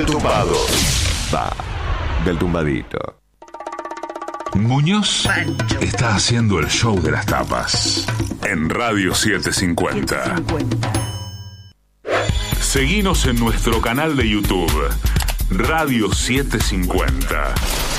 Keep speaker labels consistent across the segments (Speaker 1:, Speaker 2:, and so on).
Speaker 1: Tumbado. Va, del tumbadito.
Speaker 2: Muñoz está haciendo el show de las tapas en Radio 750. Seguinos en nuestro canal de YouTube, Radio 750.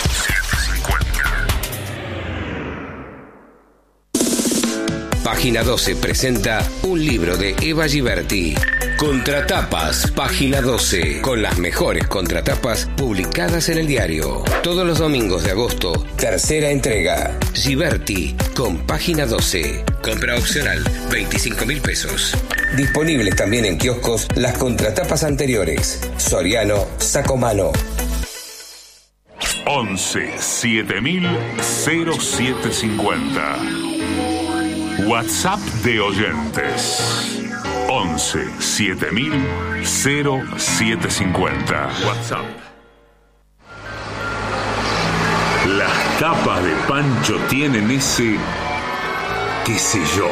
Speaker 3: Página 12 presenta un libro de Eva Giberti. Contratapas, Página 12, con las mejores contratapas publicadas en el diario. Todos los domingos de agosto, tercera entrega. Giberti, con Página 12. Compra opcional, 25.000 pesos. Disponibles también en kioscos las contratapas anteriores. Soriano, Sacomano.
Speaker 2: 11 7000 0750. WhatsApp de oyentes. 11 7000 0750. WhatsApp. Las tapas de Pancho tienen ese, qué sé yo.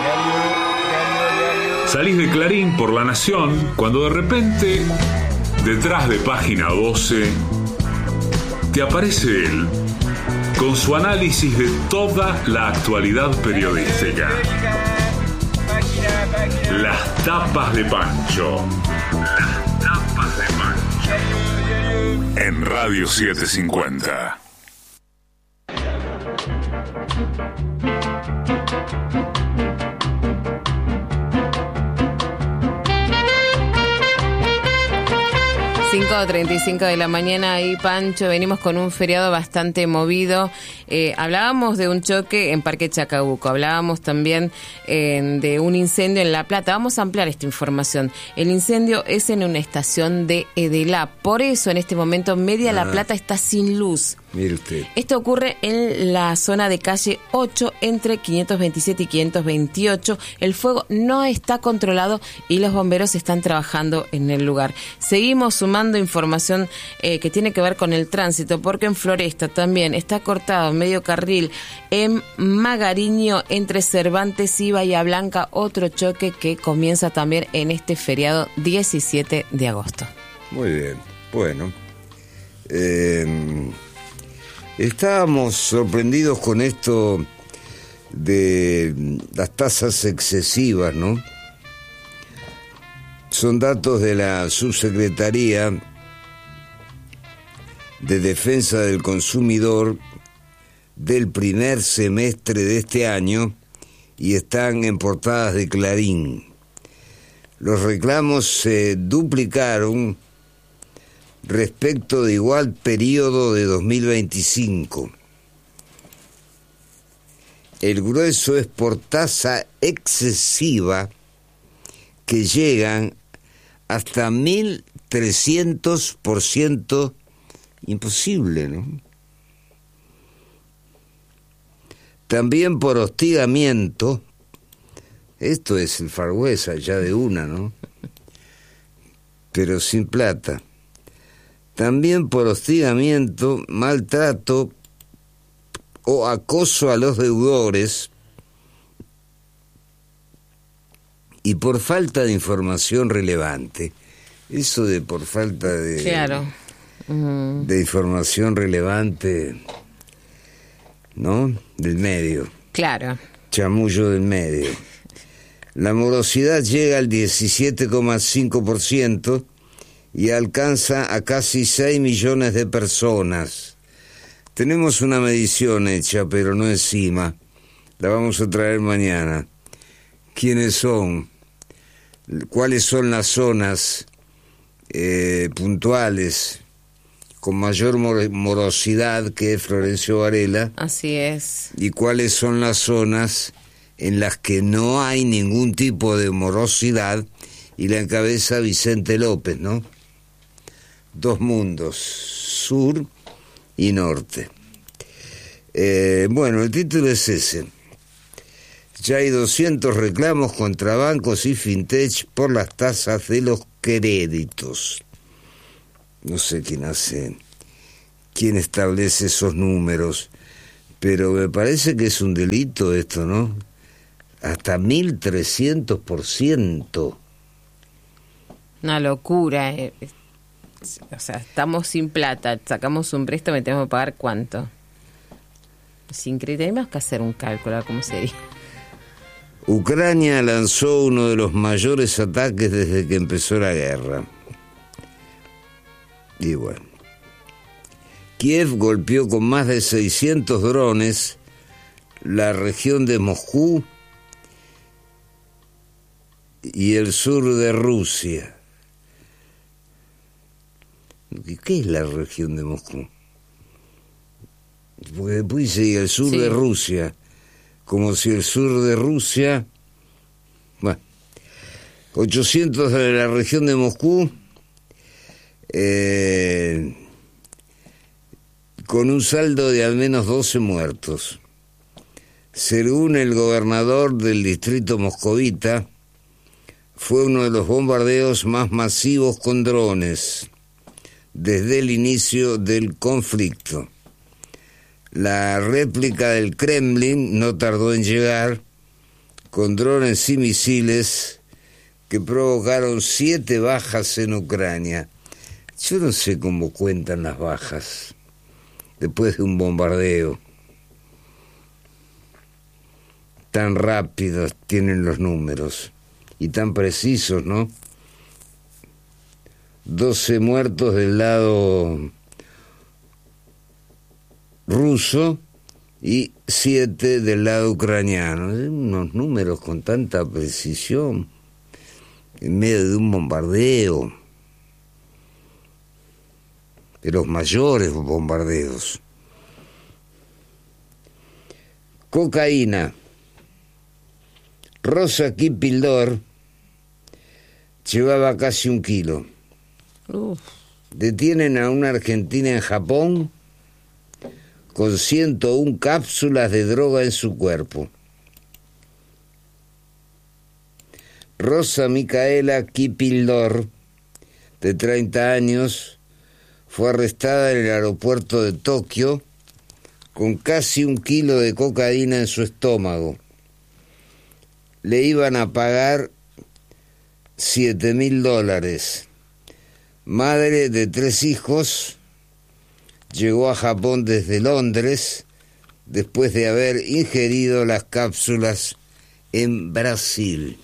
Speaker 2: Salís de Clarín por La Nación cuando de repente, detrás de Página 12, te aparece él con su análisis de toda la actualidad periodística. Las tapas de Pancho. Las tapas de Pancho. En Radio 750.
Speaker 4: Cinco 35 de la mañana y Pancho, venimos con un feriado bastante movido. Hablábamos de un choque en Parque Chacabuco, hablábamos también de un incendio en La Plata. Vamos a ampliar esta información. El incendio es en una estación de Edelá, por eso en este momento Media La Plata está sin luz.
Speaker 5: Mire usted.
Speaker 4: Esto ocurre en la zona de calle 8 entre 527 y 528. El fuego no está controlado y los bomberos están trabajando en el lugar. Seguimos sumando información que tiene que ver con el tránsito, porque en Floresta también está cortado medio carril en Magariño entre Cervantes y Bahía Blanca, otro choque que comienza también en este feriado 17 de agosto.
Speaker 5: Muy bien, bueno. Estábamos sorprendidos con esto de las tasas excesivas, ¿no? Son datos de la Subsecretaría de Defensa del Consumidor del primer semestre de este año y están en portadas de Clarín. Los reclamos se duplicaron respecto de igual periodo de 2025. El grueso es por tasa excesiva que llegan hasta 1.300%, imposible, ¿no? También por hostigamiento, esto es el Far West allá de una, ¿no? Pero sin plata. También por hostigamiento, maltrato o acoso a los deudores y por falta de información relevante. Eso de por falta de,
Speaker 4: claro.
Speaker 5: De información relevante, ¿no? Del medio.
Speaker 4: Claro.
Speaker 5: Chamullo del medio. La morosidad llega al 17,5%. Y alcanza a casi 6 millones de personas. Tenemos una medición hecha, pero no encima. La vamos a traer mañana. ¿Quiénes son? ¿Cuáles son las zonas puntuales con mayor morosidad, que es Florencio Varela?
Speaker 4: Así es.
Speaker 5: ¿Y cuáles son las zonas en las que no hay ningún tipo de morosidad y la encabeza Vicente López, ¿no? Dos mundos, sur y norte. Bueno, el título es ese. Ya hay 200 reclamos contra bancos y fintech por las tasas de los créditos. No sé quién establece esos números, pero me parece que es un delito esto, ¿no? Hasta 1.300%.
Speaker 4: Una locura. O sea, estamos sin plata, sacamos un préstamo y tenemos que pagar ¿cuánto? Es increíble, tenemos que hacer un cálculo, a ver cómo sería.
Speaker 5: Ucrania lanzó uno de los mayores ataques desde que empezó la guerra. Y bueno, Kiev golpeó con más de 600 drones la región de Moscú y el sur de Rusia. ¿Qué es la región de Moscú? Porque después dice el sur de Rusia, como si el sur de Rusia... Bueno, 800 de la región de Moscú, con un saldo de al menos 12 muertos. Según el gobernador del distrito moscovita, fue uno de los bombardeos más masivos con drones desde el inicio del conflicto. La réplica del Kremlin no tardó en llegar con drones y misiles que provocaron 7 bajas en Ucrania. Yo no sé cómo cuentan las bajas después de un bombardeo. Tan rápidos tienen los números y tan precisos, ¿no? 12 muertos del lado ruso y 7 del lado ucraniano. Unos números con tanta precisión en medio de un bombardeo, de los mayores bombardeos. Cocaína. Rosa Kipildor llevaba casi 1 kilo. Detienen a una argentina en Japón con 101 cápsulas de droga en su cuerpo. Rosa Micaela Kipildor, de 30 años, fue arrestada en el aeropuerto de Tokio con casi 1 kilo de cocaína en su estómago. Le iban a pagar $7.000. Madre de 3 hijos, llegó a Japón desde Londres después de haber ingerido las cápsulas en Brasil.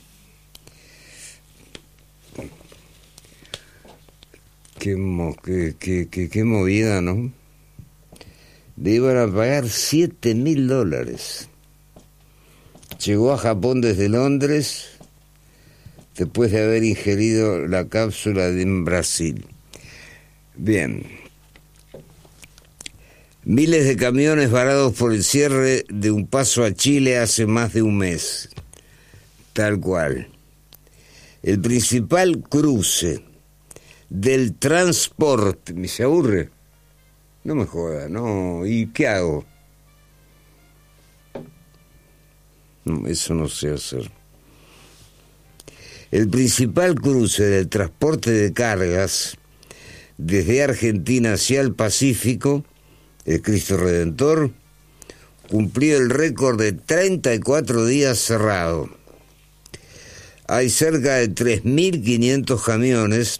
Speaker 5: Qué movida, ¿no? Le iban a pagar $7.000. Llegó a Japón desde Londres después de haber ingerido la cápsula en Brasil. Bien. Miles de camiones varados por el cierre de un paso a Chile hace más de un mes. Tal cual. El principal cruce del transporte... ¿Me se aburre? No me joda, no. ¿Y qué hago? No, eso no sé hacer. El principal cruce del transporte de cargas desde Argentina hacia el Pacífico, el Cristo Redentor, cumplió el récord de 34 días cerrado. Hay cerca de 3.500 camiones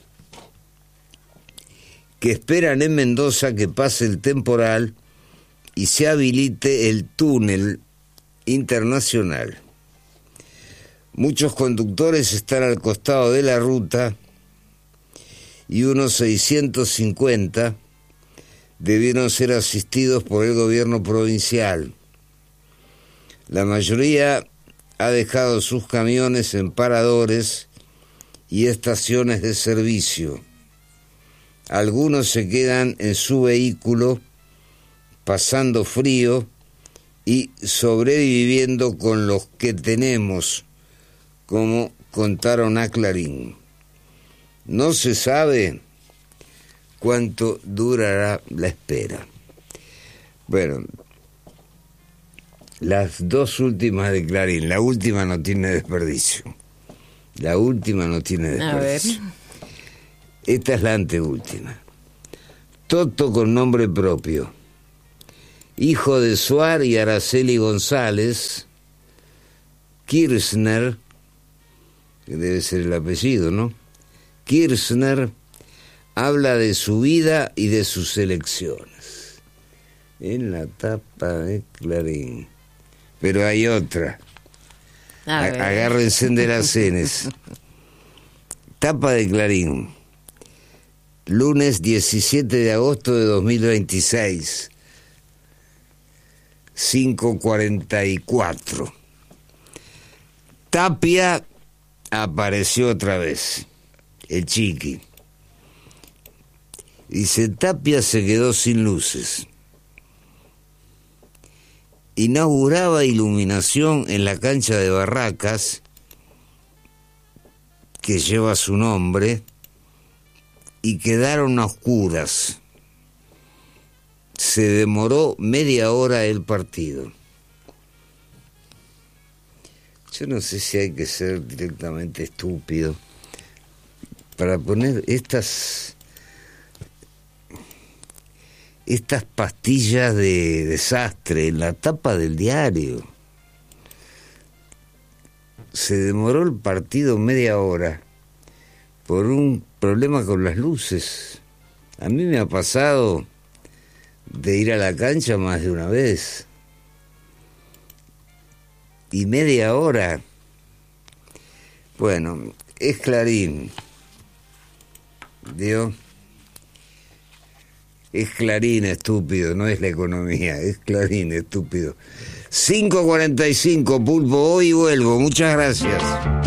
Speaker 5: que esperan en Mendoza que pase el temporal y se habilite el túnel internacional. Muchos conductores están al costado de la ruta y unos 650 debieron ser asistidos por el gobierno provincial. La mayoría ha dejado sus camiones en paradores y estaciones de servicio. Algunos se quedan en su vehículo pasando frío y sobreviviendo con los que tenemos, como contaron a Clarín. No se sabe cuánto durará la espera. Bueno, las 2 últimas de Clarín, la última no tiene desperdicio. La última no tiene desperdicio. A ver. Esta es la anteúltima. Toto con nombre propio. Hijo de Suar y Araceli González, Kirchner, que debe ser el apellido, ¿no? Kirchner habla de su vida y de sus elecciones. En la tapa de Clarín. Pero hay otra. Agárrense de las cenes. Tapa de Clarín. Lunes 17 de agosto de 2026. 5:44. Tapia apareció otra vez. El Chiqui. Dice, Tapia se quedó sin luces. Inauguraba iluminación en la cancha de Barracas, que lleva su nombre, y quedaron a oscuras. Se demoró media hora el partido. Yo no sé si hay que ser directamente estúpido para poner estas pastillas de desastre en la tapa del diario. Se demoró el partido media hora por un problema con las luces. A mí me ha pasado de ir a la cancha más de una vez. Y media hora. Bueno, es Clarín. ¿Vio? Es Clarín, estúpido, no es la economía, es Clarín, estúpido. 5:45, Pulpo, hoy vuelvo, muchas gracias.